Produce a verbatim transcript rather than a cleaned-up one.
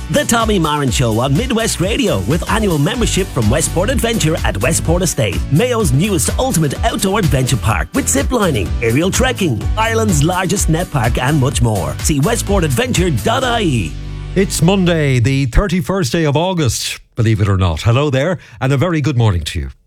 The Tommy Marin Show on Midwest Radio with annual membership from Westport Adventure at Westport Estate, Mayo's newest ultimate outdoor adventure park with ziplining, aerial trekking, Ireland's largest net park and much more. See westport adventure dot I E. It's Monday, the thirty-first day of August, believe it or not. Hello there and a very good morning to you.